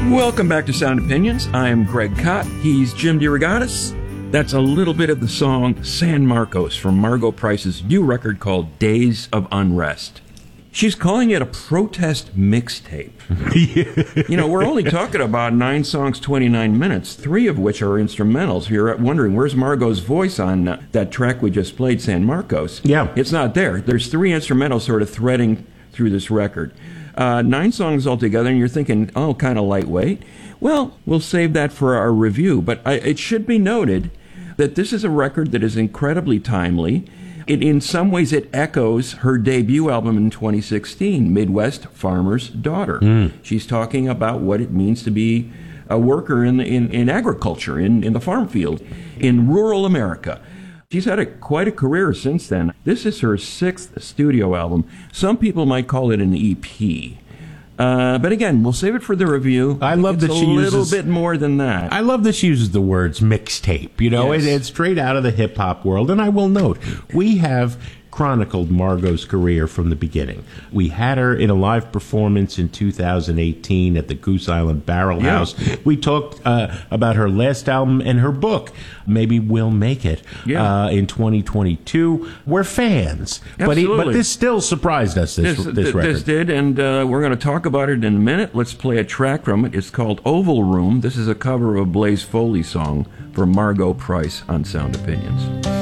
Welcome back to Sound Opinions. I'm Greg Kot. He's Jim DeRogatis. That's a little bit of the song San Marcos from Margo Price's new record called Days of Unrest. She's calling it a protest mixtape. You know, we're only talking about 9 songs, 29 minutes, 3 of which are instrumentals. You're wondering, where's Margo's voice on that track we just played, San Marcos? Yeah. It's not there. There's 3 instrumentals sort of threading through this record. 9 songs altogether, and you're thinking, oh, kind of lightweight. Well, we'll save that for our review, but it should be noted that this is a record that is incredibly timely. In some ways, it echoes her debut album in 2016, Midwest Farmer's Daughter. She's talking about what it means to be a worker in agriculture, in the farm field, in rural America. She's had quite a career since then. This is her 6th studio album. Some people might call it an EP. But again, we'll save it for the review. I love that she uses a little bit more than that. I love that she uses the words mixtape. You know, Yes. it's straight out of the hip hop world. And I will note, we have chronicled Margo's career from the beginning. We had her in a live performance in 2018 at the Goose Island Barrel House. We talked about her last album and her book, Maybe We'll Make It, in 2022. We're fans. Absolutely. But this still surprised us, this record. This did, and we're going to talk about it in a minute. Let's play a track from it. It's called Oval Room. This is a cover of a Blaze Foley song for Margo Price on Sound Opinions.